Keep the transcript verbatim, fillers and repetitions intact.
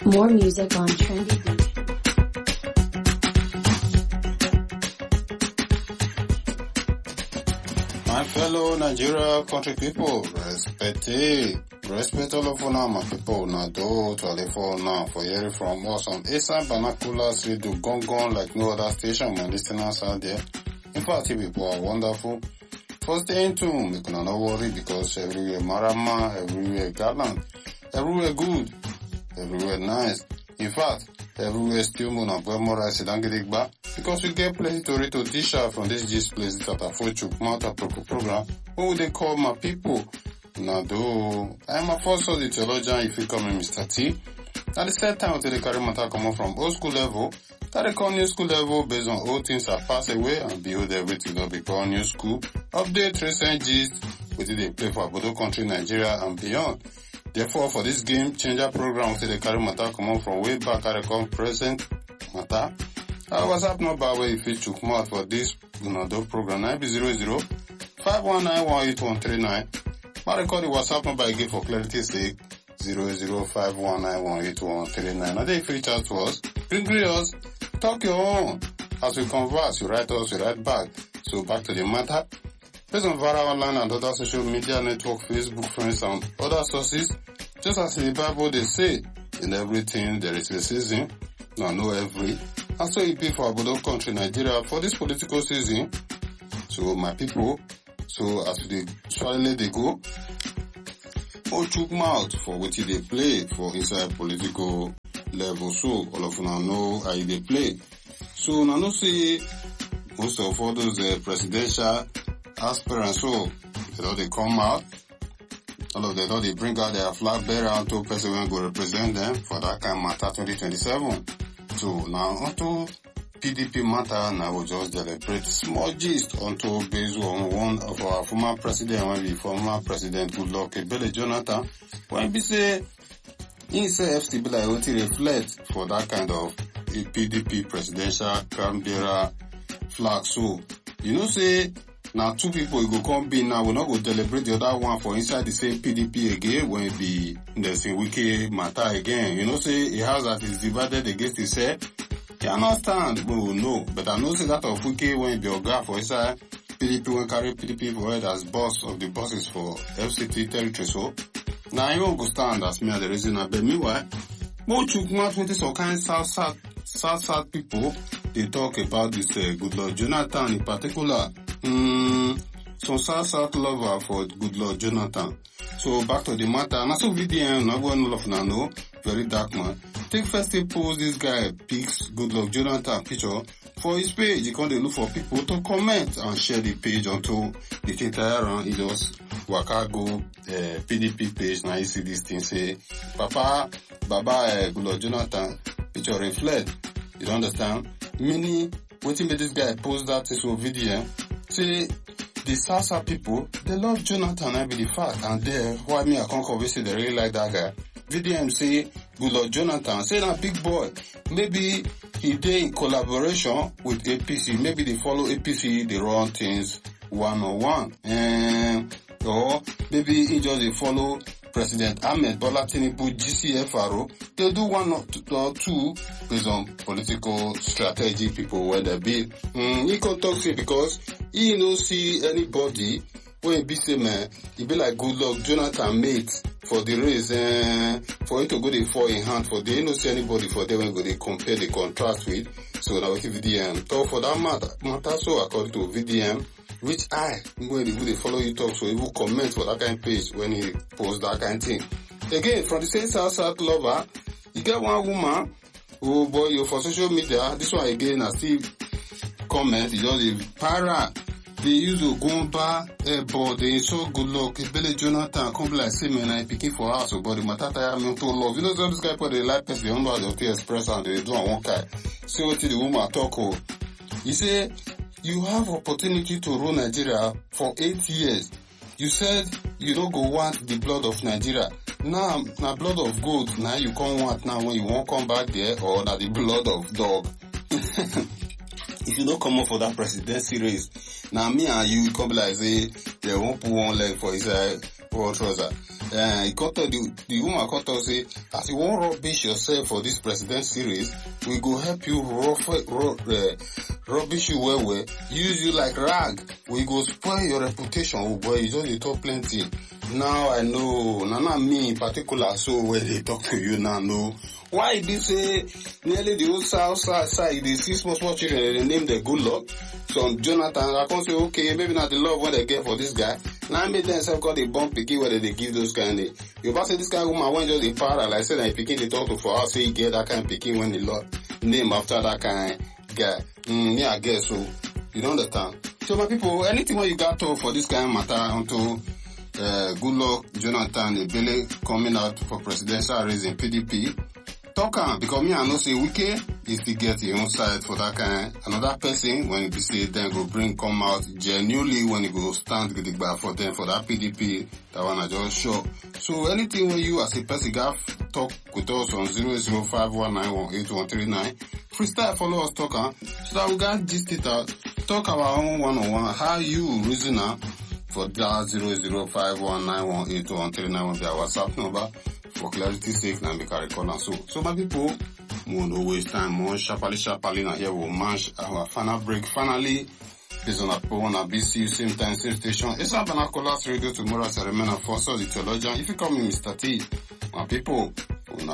More music on Trendy Beat. My fellow Nigeria country people, respect it. Respect all of una, my people. Now, do to for now for hearing from us on Esan Banakulas Radio Gong like no other station. My listeners out there. In fact, you people are wonderful. For staying tuned, you can not worry because everywhere marama, everywhere gallant, everywhere good, everywhere nice. In fact, everywhere still moon and Bwemora Sidangidigba because we get plenty to read to dish out from this gist places that are for Chukmata program. What would they call my people? Now do I am a first of the theologian if you come in Mister T. At the same time until the carry matter come up from old school level, that they call new school level based on all things that pass away and behold everything will become new school. Update recent gist within they play for Bodo country, Nigeria and beyond. Therefore, for this game changer program, until the carry matter come up from way back at the present matter. Our WhatsApp number where if you took more for this Gunado program nine zero zero five one nine one eight one three nine. My record the WhatsApp number again for clarity's sake zero zero five one nine one eight one three nine. And then if you reach out to us, bring us, talk your own. As we converse, you write us, you write back. So back to the matter. Based on Vara Online and other social media network, Facebook, friends, and other sources, just as in the Bible they say, in everything there is a season, no, no every. And so it be for Abodo country, Nigeria, for this political season. So my people, so as they swallow they go, all chook mouth for what they play for inside political level. So all of you now know how they play. So now no see most of all those uh, presidential aspirants, so they know they come out. All of them know they bring out their flag bearer and to person who will represent them for that kind of matter twenty twenty-seven. So now onto P D P matter, now we'll just deliberate small gist onto based on one of our former president, when we former president Goodluck Ebele Jonathan, when we say he say F C B like what reflect for that kind of a P D P presidential crown bearer flag. So you know say now two people you go come be now, we're not going to deliberate the other one for inside the same P D P again when it be the same wiki matter again. You know say a house that is divided against itself cannot stand. We will know. But I know say that of wiki when it be Oga for inside P D P when carry P D P for it as boss of the bosses for F C T territory. So now you won't go stand as me and the reason. But meanwhile, more Chukma twenty some kind South South South South people they talk about this uh, Goodluck Jonathan in particular. Mm, some South South lover for Goodluck Jonathan. So back to the matter. And also V D M, now one of know, very dark man. Take first thing post this guy pics Goodluck Jonathan picture for his page. He can't look for people to comment and share the page until the entire round. He just waka go uh, P D P page. Now you see this thing say, Papa, Baba uh, Goodluck Jonathan picture reflect. You don't understand? Many waiting for this guy post that so V D M. See, the Sasa people, they love Jonathan, I be the fact, and there, why me I can't convince they really like that guy. V D M say, Goodluck Jonathan, say that big boy, maybe he did in collaboration with A P C, maybe they follow A P C, they run things one on one, and, or maybe he just they follow President Ahmed Bola Tinubu G C F R O, they'll do one or two based on political strategy people where they be. Mm, he can talk to because he no see anybody when he be say man, he be like Goodluck Jonathan mate for the race, uh, for him to go they fall in hand for they no see anybody for them when go they compare the contrast with. So now we V D M talk for that matter. Matter so according to V D M. Which I, when they follow you talk, so he will comment for that kind of page when he posts that kind of thing. Again, from the same South South lover, you get one woman, oh boy, you for social media, this one again, I see comment, you just a para, they use to go back, eh, but they so good luck, Ebele Jonathan, come like, say, man, I picking for us, but the matata, I'm to love. You know, so this guy put the light person, the number of the express and they do on one guy. See what the woman talk, oh. He say, you have opportunity to rule Nigeria for eight years. You said you don't go want the blood of Nigeria. Now, now blood of goat, now you can't want now when you won't come back there, or now the blood of dog. If you don't come up for that presidency race, now me and you come like say, they won't put one leg for his uh, poor trouser. Uh, he got the, the woman got to say, as you won't rubbish yourself for this president series, we go help you rough, rough, uh, rubbish you well, well, use you like rag. We go spoil your reputation, oh boy, you just talk plenty. Now I know, now not me in particular, so when they talk to you now, know. Why did say nearly the whole south side side, they see small small children, they name them good luck. So Jonathan, I can say, okay, maybe not the love what they get for this guy. Now I made themselves call the bump picky where they give those kind of, you about say this kind of woman when just a para, like I said, I picking the talk to for us, say he get that kind of picking when the Lord name after that kind of guy. Mm, yeah, I guess so. You don't understand? So my people, anything what you got to for this kind of matter until uh, good luck, Jonathan Ebele coming out for presidential race in P D P. Talk on, because me I know say Wike, if he get your own side for that kind, another person, when he say then go bring come out genuinely when he go stand gidigba for them for that P D P, that one I just show. So anything when you as a person got talk with us on zero zero five one nine one eight one three nine, freestyle follow us talk on, so that we can gist it out, talk our own one on one, how you reason now for that zero zero five one nine one eight one three nine will be our WhatsApp number. For clarity's sake, now make a record and so. So my people, we don't waste time, more sharply, sharply, now here we'll match our final break. Finally, based on a on a B C U, same time, same station. It's a Banacolas Radio tomorrow, so remain a force of the theologian. If you call me Mister T, my people,